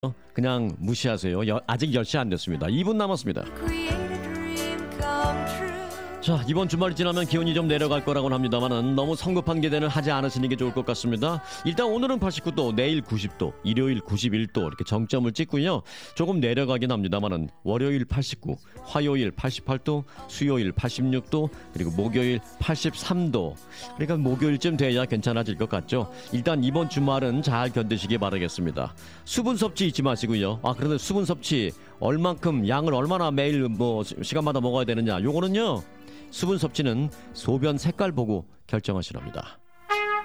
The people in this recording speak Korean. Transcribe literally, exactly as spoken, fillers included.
그냥 무시하세요. 여, 아직 열 시 안 됐습니다. 이 분 남았습니다. 자, 이번 주말이 지나면 기온이 좀 내려갈 거라고는 합니다만은 너무 성급한 기대는 하지 않으시는 게 좋을 것 같습니다. 일단 오늘은 팔십구 도, 내일 구십 도, 일요일 구십일 도 이렇게 정점을 찍고요. 조금 내려가긴 합니다만은 월요일 팔십구, 화요일 팔십팔 도, 수요일 팔십육 도, 그리고 목요일 팔십삼 도. 그러니까 목요일쯤 돼야 괜찮아질 것 같죠. 일단 이번 주말은 잘 견디시기 바라겠습니다. 수분 섭취 잊지 마시고요. 아, 그런데 수분 섭취 얼만큼, 양을 얼마나 매일 뭐 시간마다 먹어야 되느냐, 요거는요, 수분 섭취는 소변 색깔 보고 결정하시랍니다.